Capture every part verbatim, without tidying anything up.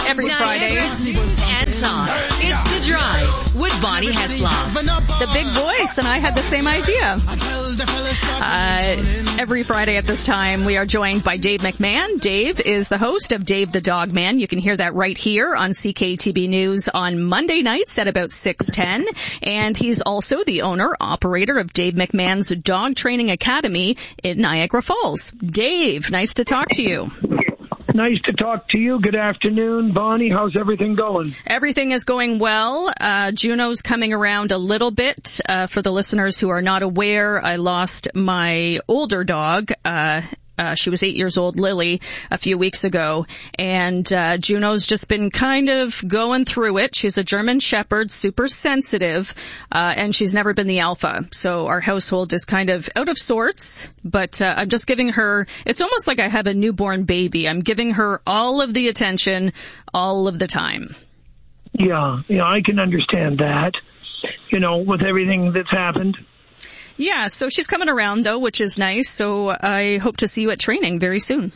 Every Friday. News and talk. It's The Drive with Bonnie Heslop. The big voice, and I had the same idea. Uh, every Friday at this time, we are joined by Dave McMahon. Dave is the host of Dave the Dog Man. You can hear that right here on C K T B News on Monday nights at about six ten. And he's also the owner, operator of Dave McMahon's Dog Training Academy in Niagara Falls. Dave, nice to talk to you. Nice to talk to you. Good afternoon, Bonnie. How's everything going? Everything is going well. Uh, Juno's coming around a little bit. Uh, for the listeners who are not aware, I lost my older dog. Uh, Uh, she was eight years old, Lily, a few weeks ago, and uh, Juno's just been kind of going through it. She's a German Shepherd, super sensitive, uh, and she's never been the alpha. So our household is kind of out of sorts, but uh, I'm just giving her, it's almost like I have a newborn baby. I'm giving her all of the attention, all of the time. Yeah, yeah, I can understand that, you know, with everything that's happened. Yeah, so she's coming around, though, which is nice. So I hope to see you at training very soon.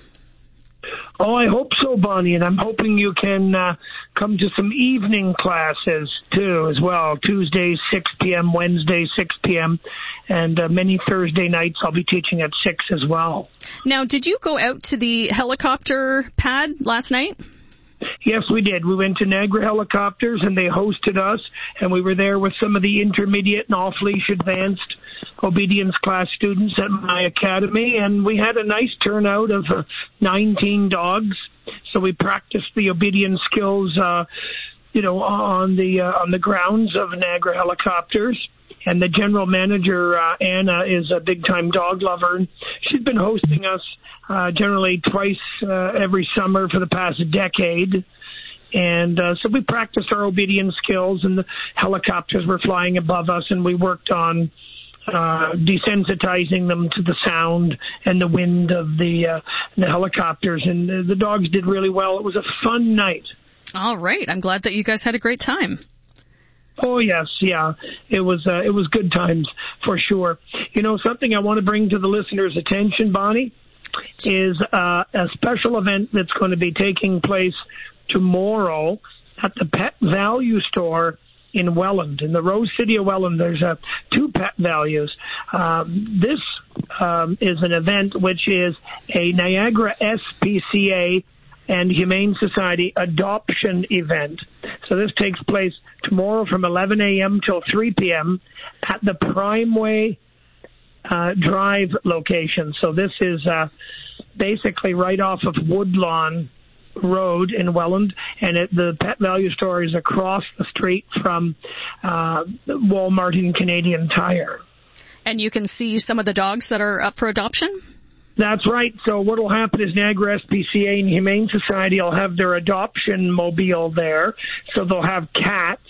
Oh, I hope so, Bonnie, and I'm hoping you can uh, come to some evening classes, too, as well. Tuesdays, six p.m., Wednesdays, six p.m., and uh, many Thursday nights I'll be teaching at six as well. Now, did you go out to the helicopter pad last night? Yes, we did. We went to Niagara Helicopters, and they hosted us, and we were there with some of the intermediate and off-leash advanced obedience class students at my academy, and we had a nice turnout of uh, nineteen dogs. So we practiced the obedience skills, uh, you know, on the uh, on the grounds of Niagara Helicopters. And the general manager, uh, Anna, is a big-time dog lover. She's been hosting us uh, generally twice uh, every summer for the past decade. And uh, so we practiced our obedience skills, and the helicopters were flying above us, and we worked on uh, desensitizing them to the sound and the wind of the, uh, the helicopters. And the, the dogs did really well. It was a fun night. All right. I'm glad that you guys had a great time. Oh, yes, yeah. It was uh, it was good times for sure. You know, something I want to bring to the listeners' attention, Bonnie, is uh, a special event that's going to be taking place tomorrow at the Pet Value Store in Welland, in the Rose City of Welland. There's uh, two Pet Values. Um, this um, is an event which is a Niagara S P C A and Humane Society adoption event. So this takes place tomorrow from eleven a.m. till three p.m. at the Primeway uh, Drive location. So this is uh, basically right off of Woodlawn Road in Welland, and it, the Pet Value Store is across the street from uh, Walmart and Canadian Tire. And you can see some of the dogs that are up for adoption? That's right. So what will happen is Niagara S P C A and Humane Society will have their adoption mobile there. So they'll have cats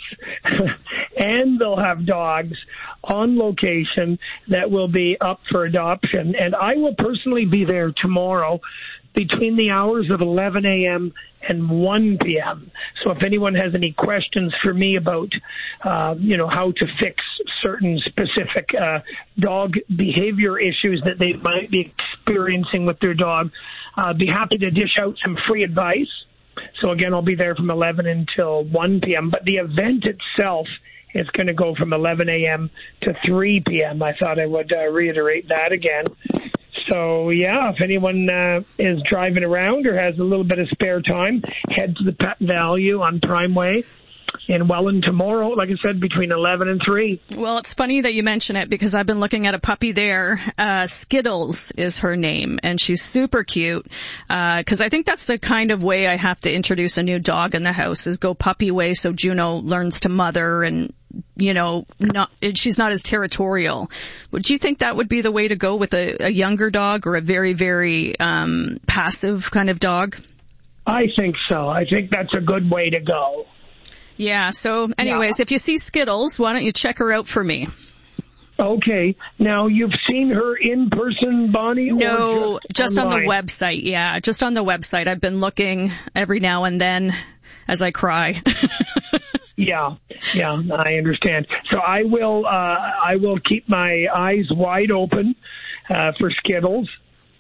and they'll have dogs on location that will be up for adoption. And I will personally be there tomorrow between the hours of eleven a.m. and one p.m. So if anyone has any questions for me about, uh, you know, how to fix certain specific uh, dog behavior issues that they might be experiencing with their dog, I'd be happy to dish out some free advice. So again, I'll be there from eleven until one p.m. But the event itself is going to go from eleven a.m. to three p.m. I thought I would uh, reiterate that again. So, yeah, if anyone uh, is driving around or has a little bit of spare time, head to the Pet Value on Primeway in Welland tomorrow, like I said, between eleven and three. Well, it's funny that you mention it because I've been looking at a puppy there. Uh, Skittles is her name, and she's super cute because uh, I think that's the kind of way I have to introduce a new dog in the house is go puppy way so Juno learns to mother and, you know, not she's not as territorial. Would you think that would be the way to go with a, a younger dog or a very, very um, passive kind of dog? I think so. I think that's a good way to go. Yeah, so anyways, yeah. If you see Skittles, why don't you check her out for me? Okay. Now, you've seen her in person, Bonnie? No, or just, just on the website, yeah. Just on the website. I've been looking every now and then as I cry. Yeah, yeah, I understand. So I will, uh, I will keep my eyes wide open uh, for Skittles.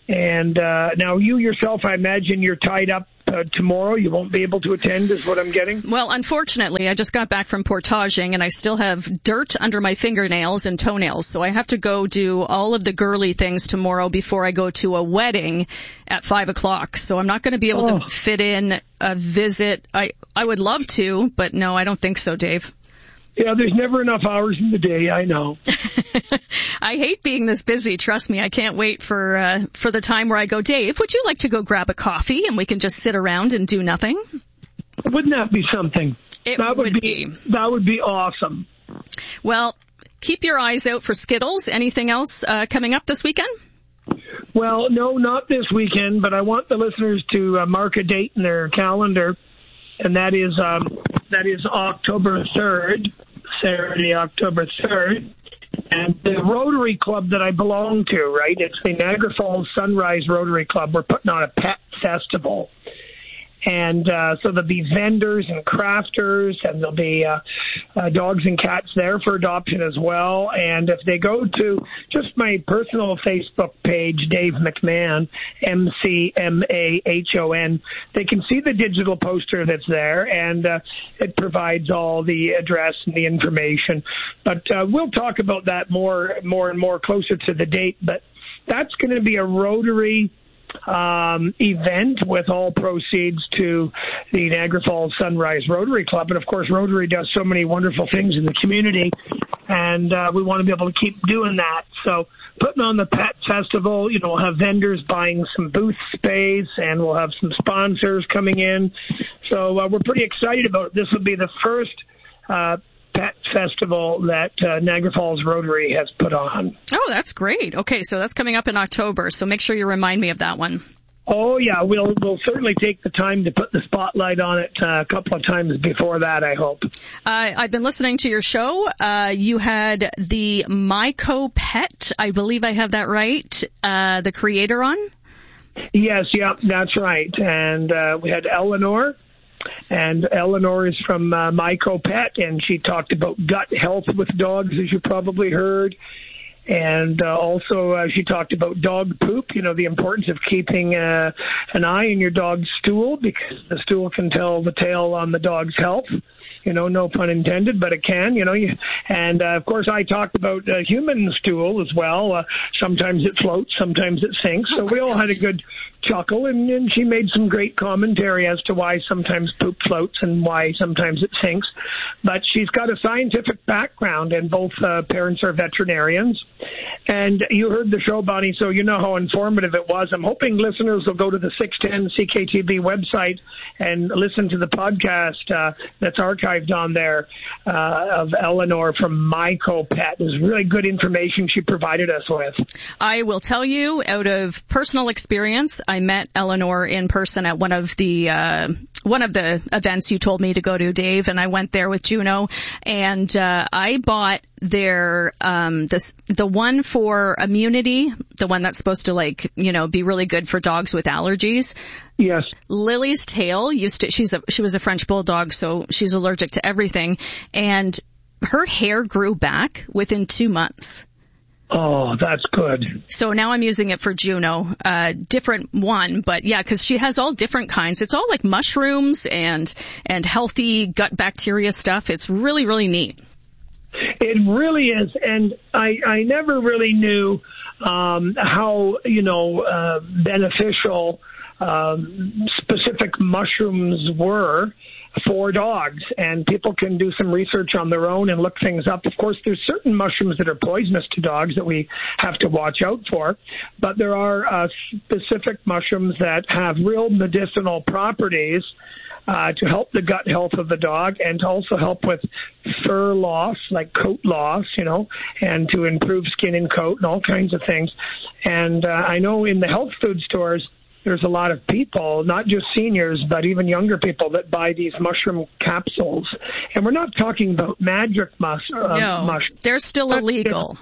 And uh, now you yourself, I imagine you're tied up uh, tomorrow. You won't be able to attend, is what I'm getting? Well, unfortunately, I just got back from portaging, and I still have dirt under my fingernails and toenails. So I have to go do all of the girly things tomorrow before I go to a wedding at five o'clock. So I'm not going to be able oh. to fit in a visit. I, I would love to, but no, I don't think so, Dave. Yeah, there's never enough hours in the day, I know. I hate being this busy, trust me. I can't wait for uh, for the time where I go, Dave, would you like to go grab a coffee and we can just sit around and do nothing? Wouldn't that be something? It that would, would be, be. That would be awesome. Well, keep your eyes out for Skittles. Anything else uh, coming up this weekend? Well, no, not this weekend, but I want the listeners to uh, mark a date in their calendar, and that is um, that is October third. Saturday, October third, and the Rotary Club that I belong to, right? It's the Niagara Falls Sunrise Rotary Club. We're putting on a pet festival. And uh, so there'll be vendors and crafters, and there'll be uh, uh, dogs and cats there for adoption as well. And if they go to just my personal Facebook page, Dave McMahon, M C M A H O N, they can see the digital poster that's there, and uh, it provides all the address and the information. But uh, we'll talk about that more, more and more closer to the date. But that's going to be a Rotary um, event with all proceeds to the Niagara Falls Sunrise Rotary Club. And, of course, Rotary does so many wonderful things in the community, and uh, we want to be able to keep doing that. So putting on the Pet Festival, you know, we'll have vendors buying some booth space, and we'll have some sponsors coming in. So uh, we're pretty excited about it. This will be the first uh Pet Festival that uh, Niagara Falls Rotary has put on. Oh, that's great. Okay, so that's coming up in October, so make sure you remind me of that one. Oh, yeah, we'll we'll certainly take the time to put the spotlight on it uh, a couple of times before that, I hope. Uh, I've been listening to your show. Uh, you had the Myco Pet, I believe I have that right, uh, the creator on? Yes, yeah, that's right. And uh, we had Eleanor. And Eleanor is from uh, Myco Pet, and she talked about gut health with dogs, as you probably heard. And uh, also uh, she talked about dog poop, you know, the importance of keeping uh, an eye on your dog's stool, because the stool can tell the tale on the dog's health. You know, no pun intended, but it can, you know. You, and, uh, of course, I talked about uh, human stool as well. Uh, sometimes it floats, sometimes it sinks. So we all had a good chuckle, and, and she made some great commentary as to why sometimes poop floats and why sometimes it sinks. But she's got a scientific background, and both uh, parents are veterinarians. And you heard the show, Bonnie, so you know how informative it was. I'm hoping listeners will go to the six ten C K T B website and listen to the podcast uh, that's archived on there uh, of Eleanor from Myco Pet. It was really good information she provided us with. I will tell you, out of personal experience, I met Eleanor in person at one of the uh, one of the events you told me to go to, Dave, and I went there with Juno, and uh, I bought their um this the one for immunity, the one that's supposed to, like, you know, be really good for dogs with allergies. Yes. Lily's tail used to she's a she was a French bulldog, so she's allergic to everything, and her hair grew back within two months. Oh, that's good. So now I'm using it for Juno, uh, different one, but yeah, because she has all different kinds. It's all like mushrooms and and healthy gut bacteria stuff. It's really, really neat. It really is, and I, I never really knew um, how, you know, uh, beneficial um, specific mushrooms were for dogs, and people can do some research on their own and look things up. Of course, there's certain mushrooms that are poisonous to dogs that we have to watch out for, but there are uh, specific mushrooms that have real medicinal properties Uh, to help the gut health of the dog, and to also help with fur loss, like coat loss, you know, and to improve skin and coat and all kinds of things. And uh, I know in the health food stores, there's a lot of people, not just seniors, but even younger people, that buy these mushroom capsules. And we're not talking about magic mus- uh, no, mushrooms. They're still illegal.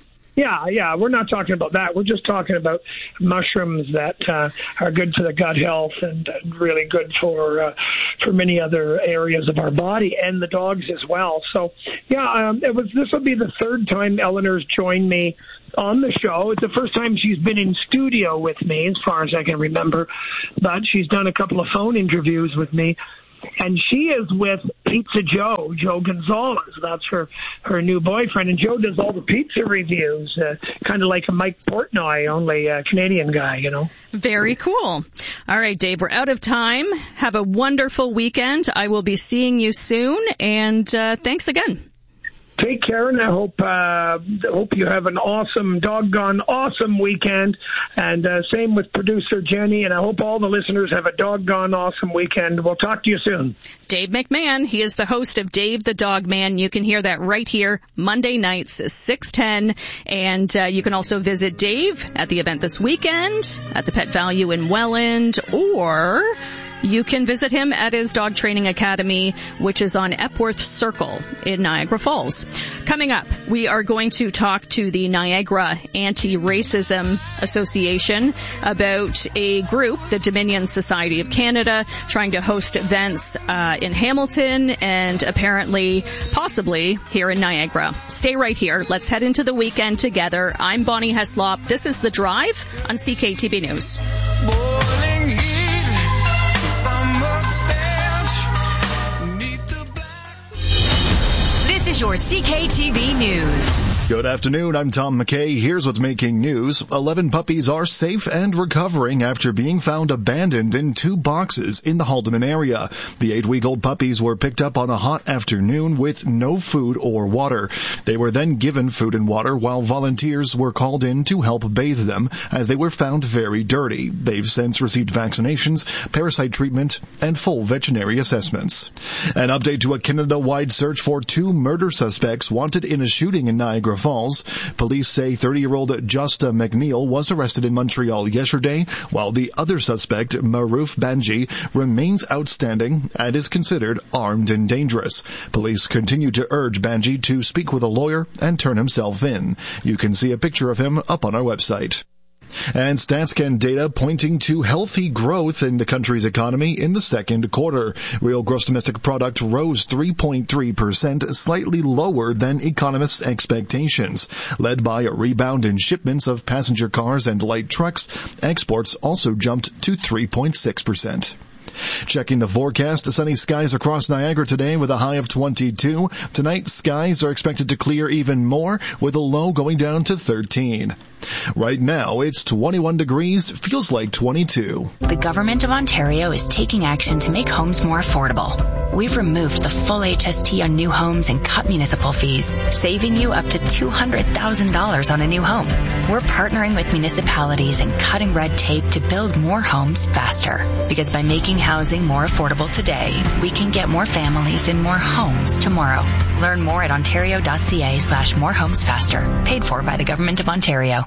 Yeah, yeah, we're not talking about that. We're just talking about mushrooms that uh, are good for the gut health and really good for uh, for many other areas of our body and the dogs as well. So, yeah, um, it was. This will be the third time Eleanor's joined me on the show. It's the first time she's been in studio with me, as far as I can remember, but she's done a couple of phone interviews with me. And she is with Pizza Joe, Joe Gonzalez. That's her, her new boyfriend. And Joe does all the pizza reviews, uh, kind of like a Mike Portnoy, only a Canadian guy, you know. Very cool. All right, Dave, we're out of time. Have a wonderful weekend. I will be seeing you soon. And uh, thanks again. Take care, and I hope uh, hope you have an awesome, doggone awesome weekend. And uh, same with producer Jenny, and I hope all the listeners have a doggone awesome weekend. We'll talk to you soon. Dave McMahon, he is the host of Dave the Dog Man. You can hear that right here, Monday nights, six ten. And uh, you can also visit Dave at the event this weekend at the Pet Value in Welland, or you can visit him at his dog training academy, which is on Epworth Circle in Niagara Falls. Coming up, we are going to talk to the Niagara Anti-Racism Association about a group, the Dominion Society of Canada, trying to host events uh, in Hamilton and apparently, possibly, here in Niagara. Stay right here. Let's head into the weekend together. I'm Bonnie Heslop. This is The Drive on C K T V News. Boiling heat. This is your C K T V News. Good afternoon, I'm Tom McKay. Here's what's making news. Eleven puppies are safe and recovering after being found abandoned in two boxes in the Haldimand area. The eight-week-old puppies were picked up on a hot afternoon with no food or water. They were then given food and water while volunteers were called in to help bathe them as they were found very dirty. They've since received vaccinations, parasite treatment, and full veterinary assessments. An update to a Canada-wide search for two murder suspects wanted in a shooting in Niagara Falls. Police say thirty-year-old Justa McNeil was arrested in Montreal yesterday, while the other suspect, Maruf Banji, remains outstanding and is considered armed and dangerous. Police continue to urge Banji to speak with a lawyer and turn himself in. You can see a picture of him up on our website. And StatsCan data pointing to healthy growth in the country's economy in the second quarter. Real gross domestic product rose three point three percent, slightly lower than economists' expectations. Led by a rebound in shipments of passenger cars and light trucks, exports also jumped to three point six percent. Checking the forecast, sunny skies across Niagara today with a high of twenty-two. Tonight, skies are expected to clear even more with a low going down to thirteen. Right now, it's twenty-one degrees, feels like twenty-two. The Government of Ontario is taking action to make homes more affordable. We've removed the full H S T on new homes and cut municipal fees, saving you up to two hundred thousand dollars on a new home. We're partnering with municipalities and cutting red tape to build more homes faster. Because by making housing more affordable today, we can get more families in more homes tomorrow. Learn more at ontario.ca slash more homes faster. Paid for by the Government of Ontario.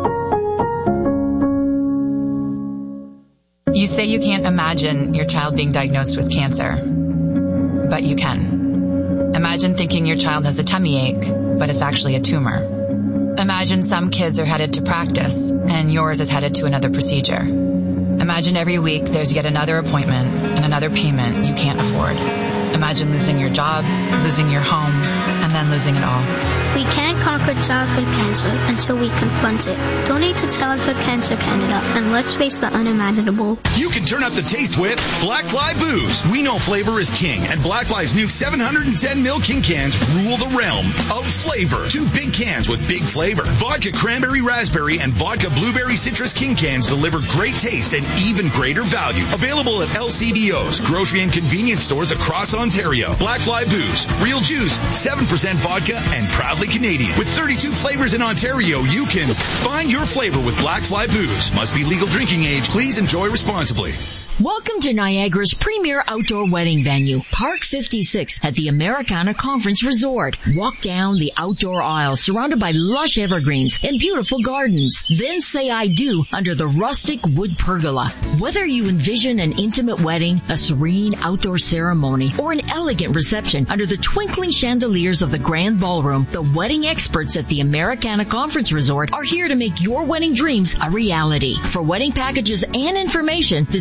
You say you can't imagine your child being diagnosed with cancer, but you can. Imagine thinking your child has a tummy ache, but it's actually a tumor. Imagine some kids are headed to practice, and yours is headed to another procedure. Imagine every week there's yet another appointment and another payment you can't afford. Imagine losing your job, losing your home, and then losing it all. We can't conquer childhood cancer until we confront it. Donate to Childhood Cancer Canada, and let's face the unimaginable. You can turn up the taste with Black Fly Booze. We know flavor is king, and Black Fly's new seven hundred ten milliliter king cans rule the realm of flavor. Two big cans with big flavor. Vodka Cranberry Raspberry and Vodka Blueberry Citrus king cans deliver great taste and even greater value. Available at L C B Os, grocery and convenience stores across Ontario. Black Fly Booze. Real juice, seven percent vodka, and proudly Canadian. With thirty-two flavors in Ontario, you can find your flavor with Black Fly Booze. Must be legal drinking age. Please enjoy responsibly. Welcome to Niagara's premier outdoor wedding venue, Park fifty-six at the Americana Conference Resort. Walk down the outdoor aisle surrounded by lush evergreens and beautiful gardens. Then say I do under the rustic wood pergola. Whether you envision an intimate wedding, a serene outdoor ceremony, or an elegant reception under the twinkling chandeliers of the grand ballroom, the wedding experts at the Americana Conference Resort are here to make your wedding dreams a reality. For wedding packages and information, visit Americana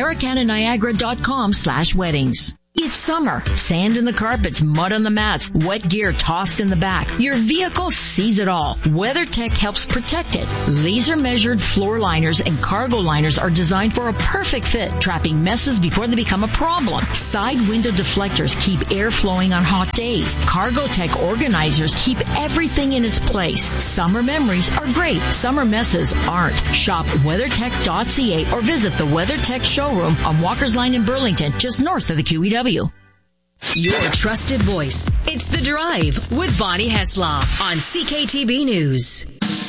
Americana Niagara dot com slash weddings. It's summer. Sand in the carpets, mud on the mats, wet gear tossed in the back. Your vehicle sees it all. WeatherTech helps protect it. Laser-measured floor liners and cargo liners are designed for a perfect fit, trapping messes before they become a problem. Side window deflectors keep air flowing on hot days. Cargotech organizers keep everything in its place. Summer memories are great. Summer messes aren't. Shop weathertech dot c a or visit the WeatherTech showroom on Walker's Line in Burlington, just north of the Q E W. Your trusted voice. It's The Drive with Bonnie Heslov on C K T B News.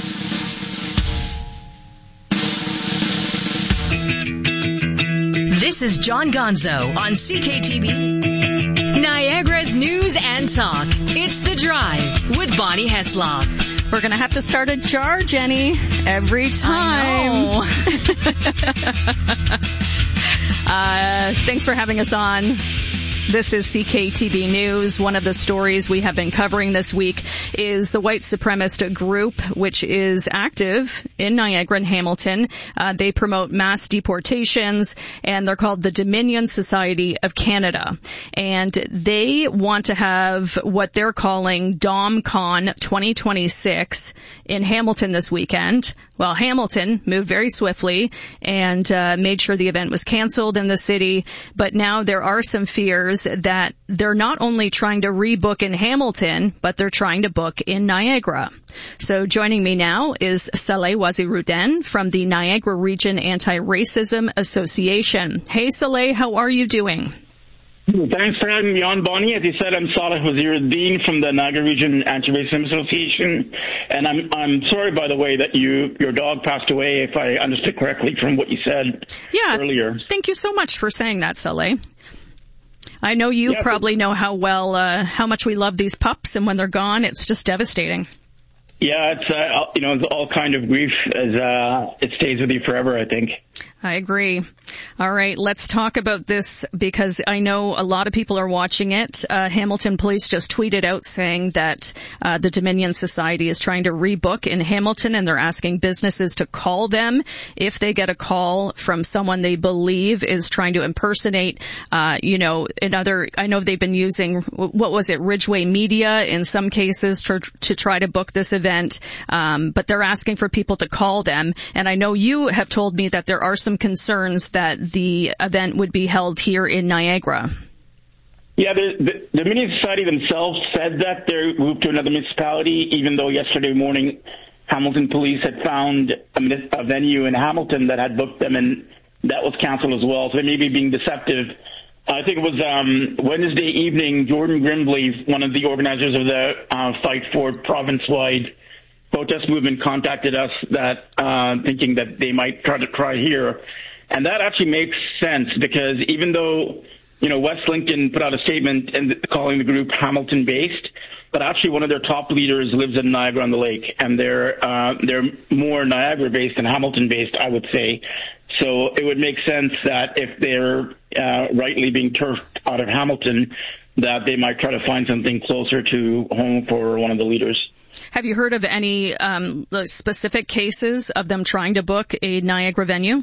This is John Gonzo on C K T B, Niagara's news and talk. It's The Drive with Bonnie Heslov. We're going to have to start a jar, Jenny, every time. uh, thanks for having us on. This is C K T B News. One of the stories we have been covering this week is the white supremacist group, which is active in Niagara and Hamilton. Uh, they promote mass deportations, and they're called the Dominion Society of Canada. And they want to have what they're calling DomCon twenty twenty-six in Hamilton this weekend. Well, Hamilton moved very swiftly and uh, made sure the event was canceled in the city. But now there are some fears that they're not only trying to rebook in Hamilton, but they're trying to book in Niagara. So joining me now is Saleh Wazirudin from the Niagara Region Anti-Racism Association. Hey, Saleh, how are you doing? Thanks for having me on, Bonnie. As you said, I'm Saleh Wazirudin from the Niagara Region Anti-Racism Association, and I'm I'm sorry, by the way, that you your dog passed away, if I understood correctly from what you said yeah, earlier. Thank you so much for saying that, Saleh. I know you yeah, probably know how well, uh, how much we love these pups, and when they're gone, it's just devastating. Yeah, it's uh, you know, it's all kind of grief as uh, it stays with you forever, I think. I agree. All right, let's talk about this because I know a lot of people are watching it. Uh, Hamilton Police just tweeted out saying that uh, the Dominion Society is trying to rebook in Hamilton, and they're asking businesses to call them if they get a call from someone they believe is trying to impersonate, uh, you know, another, I know they've been using, what was it, Ridgeway Media in some cases to, to try to book this event, um, but they're asking for people to call them. And I know you have told me that there are some concerns that the event would be held here in Niagara. Yeah, the, the, the Dominion Society themselves said that they moved to another municipality, even though yesterday morning Hamilton Police had found a, a venue in Hamilton that had booked them, and that was canceled as well. So they may be being deceptive. I think it was um, Wednesday evening, Jordan Grimbley, one of the organizers of the uh, Fight for province-wide protest movement, contacted us that uh, thinking that they might try to try here. And that actually makes sense because even though, you know, West Lincoln put out a statement and calling the group Hamilton-based, but actually one of their top leaders lives in Niagara-on-the-Lake, and they're uh, they're more Niagara-based than Hamilton-based, I would say. So it would make sense that if they're uh, rightly being turfed out of Hamilton, that they might try to find something closer to home for one of the leaders. Have you heard of any um, specific cases of them trying to book a Niagara venue?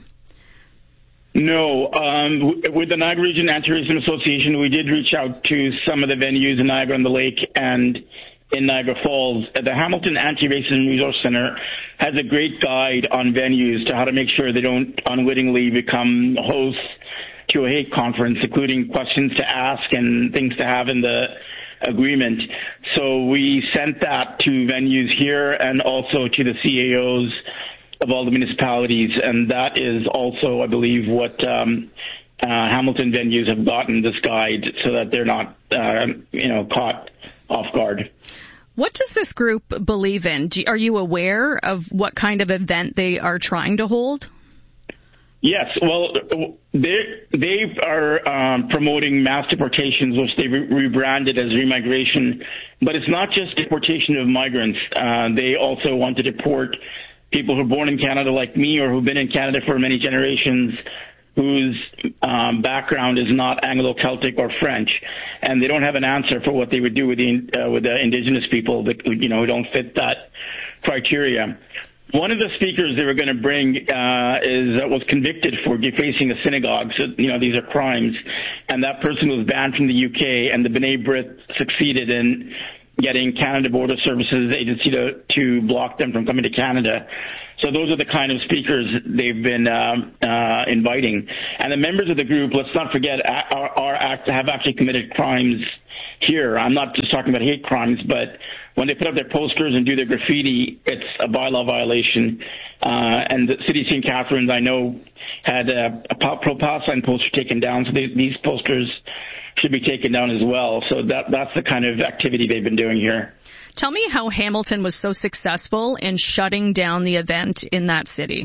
No. Um, with the Niagara Region Anti-Racism Association, we did reach out to some of the venues in Niagara-on-the-Lake and in Niagara Falls. The Hamilton Anti-Racism Resource Center has a great guide on venues to how to make sure they don't unwittingly become hosts to a hate conference, including questions to ask and things to have in the agreement. So we sent that to venues here and also to the C A Os of all the municipalities, and that is also, I believe, what um, uh, Hamilton venues have gotten this guide so that they're not, uh, you know, caught off guard. What does this group believe in? Do, are you aware of what kind of event they are trying to hold? Yes, well, they they are um, promoting mass deportations, which they re- rebranded as remigration. But it's not just deportation of migrants. Uh, they also want to deport people who are born in Canada like me or who've been in Canada for many generations, whose um, background is not Anglo-Celtic or French, and they don't have an answer for what they would do with the uh, with the Indigenous people that, you know, who don't fit that criteria. One of the speakers they were going to bring uh, is uh, was convicted for defacing a synagogue. So, you know, these are crimes. And that person was banned from the U K, and the B'nai B'rith succeeded in getting Canada Border Services Agency to, to block them from coming to Canada. So those are the kind of speakers they've been um, uh, inviting. And the members of the group, let's not forget, are, are act, have actually committed crimes here. I'm not just talking about hate crimes, but when they put up their posters and do their graffiti, it's a bylaw violation. Uh, and the City of Saint Catharines, I know, had a, a pro-Palestine poster taken down, so they, these posters should be taken down as well. So that that's the kind of activity they've been doing here. Tell me how Hamilton was so successful in shutting down the event in that city.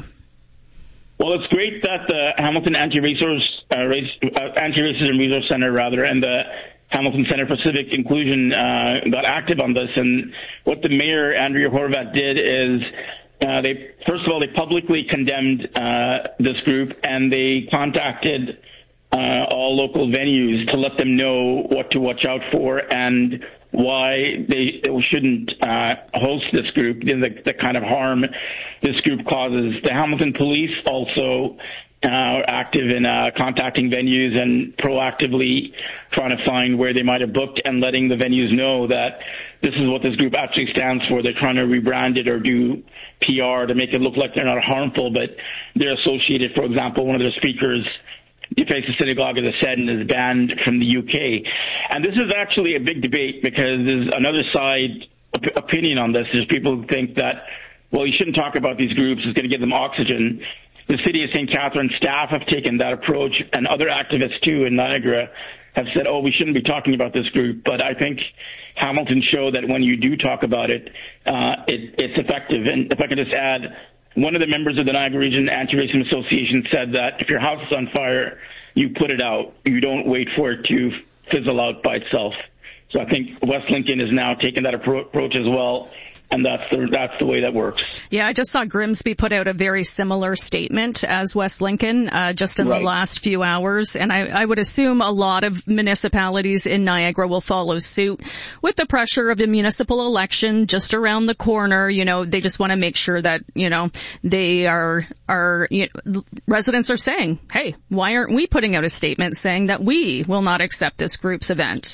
Well, it's great that the Hamilton Anti-Resource, uh, Race, uh, Anti-Racism Resource Center, rather, and the Hamilton Center for Civic Inclusion uh, got active on this. And what the mayor, Andrea Horwath, did is uh, they, first of all, they publicly condemned uh, this group, and they contacted uh, all local venues to let them know what to watch out for and why they shouldn't uh, host this group, the, the kind of harm this group causes. The Hamilton Police also Uh, active in uh, contacting venues and proactively trying to find where they might have booked and letting the venues know that this is what this group actually stands for. They're trying to rebrand it or do P R to make it look like they're not harmful, but they're associated. For example, one of their speakers defaced the synagogue, as I said, and is banned from the U K. And this is actually a big debate because there's another side op- opinion on this. There's people who think that, well, you shouldn't talk about these groups. It's going to give them oxygen. The City of Saint Catharines staff have taken that approach, and other activists, too, in Niagara have said, oh, we shouldn't be talking about this group. But I think Hamilton showed that when you do talk about it, uh, it it's effective. And if I could just add, one of the members of the Niagara Region Anti-Racism Association said that if your house is on fire, you put it out. You don't wait for it to fizzle out by itself. So I think West Lincoln has now taken that appro- approach as well. And that's the, that's the way that works. Yeah, I just saw Grimsby put out a very similar statement as West Lincoln uh, just in right. the last few hours. And I, I would assume a lot of municipalities in Niagara will follow suit with the pressure of the municipal election just around the corner. You know, they just want to make sure that, you know, they are, are you know, residents are saying, hey, why aren't we putting out a statement saying that we will not accept this group's event?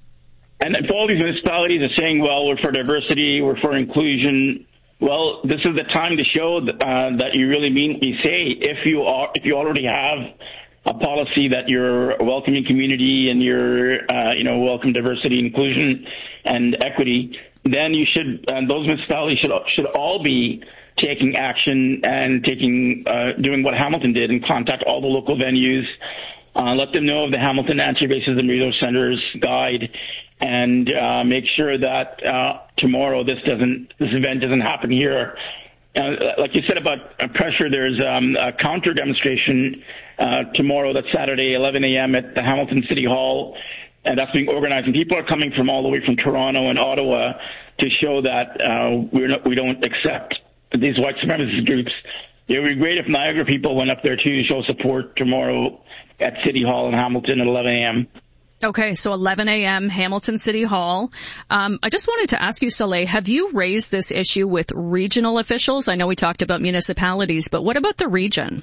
And if all these municipalities are saying, well, we're for diversity, we're for inclusion, well, this is the time to show that, uh, that you really mean what you say. If you are, if you already have a policy that you're a welcoming community and you're, uh, you know, welcome diversity, inclusion, and equity, then you should, uh, those municipalities should should all be taking action and taking, uh, doing what Hamilton did and contact all the local venues, uh, let them know of the Hamilton Anti-Racism Resource Center's guide, and uh, make sure that uh, tomorrow this doesn't, this event doesn't happen here. Uh, like you said about uh, pressure, there's um, a counter demonstration uh, tomorrow. That's Saturday, eleven a.m. at the Hamilton City Hall, and that's being organized. And people are coming from all the way from Toronto and Ottawa to show that uh, we're not, we don't accept these white supremacist groups. It would be great if Niagara people went up there too to show support tomorrow at City Hall in Hamilton at eleven a.m. Okay, so eleven a.m., Hamilton City Hall. Um, I just wanted to ask you, Saleh, have you raised this issue with regional officials? I know we talked about municipalities, but what about the region?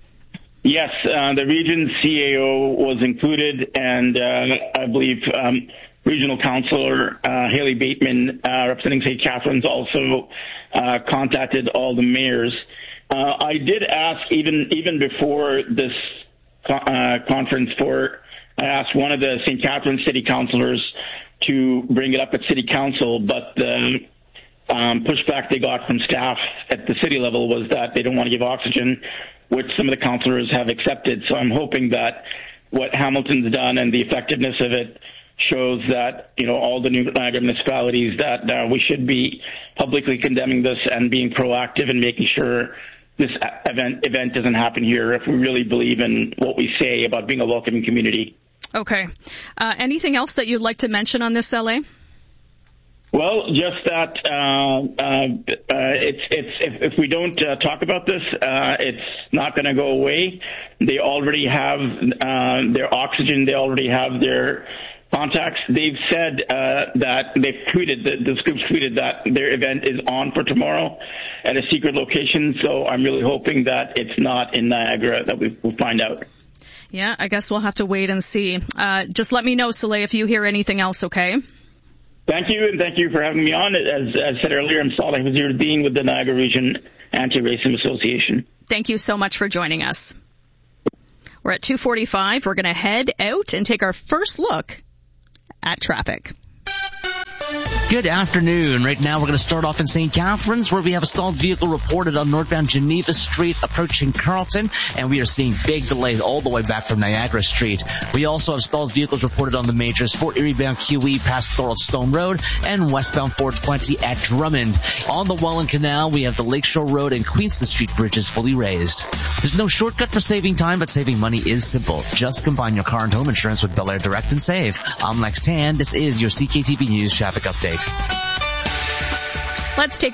Yes, uh, the region C A O was included, and uh, I believe um, Regional Councillor uh, Haley Bateman, uh, representing Saint Catharines, also uh, contacted all the mayors. Uh, I did ask, even even before this co- uh, conference, for I asked one of the Saint Catharines city councillors to bring it up at city council, but the um, pushback they got from staff at the city level was that they don't want to give oxygen, which some of the councillors have accepted. So I'm hoping that what Hamilton's done and the effectiveness of it shows that, you know, all the new Niagara municipalities that uh, we should be publicly condemning this and being proactive and making sure this event event doesn't happen here if we really believe in what we say about being a welcoming community. Okay. Uh, anything else that you'd like to mention on this, L A? Well, just that uh, uh, uh, it's it's if, if we don't uh, talk about this, uh, it's not going to go away. They already have uh, their oxygen. They already have their contacts. They've said uh, that they've tweeted, the, this group's tweeted that their event is on for tomorrow at a secret location. So I'm really hoping that it's not in Niagara, that we, we'll find out. Yeah, I guess we'll have to wait and see. Uh, just let me know, Soleil, if you hear anything else, okay? Thank you, and thank you for having me on. As I said earlier, I'm Saleh Wazir-Din with the Niagara Region Anti-Racism Association. Thank you so much for joining us. We're at two forty-five. We're going to head out and take our first look at traffic. Good afternoon. Right now we're going to start off in Saint Catharines, where we have a stalled vehicle reported on northbound Geneva Street approaching Carlton, and we are seeing big delays all the way back from Niagara Street. We also have stalled vehicles reported on the majors, Fort Erie bound Q E past Thorold Stone Road and westbound four twenty at Drummond. On the Welland Canal, we have the Lakeshore Road and Queenston Street bridges fully raised. There's no shortcut for saving time, but saving money is simple. Just combine your car and home insurance with Bel Air Direct and save. I'm Lex Tan. This is your C K T B News traffic update. Let's take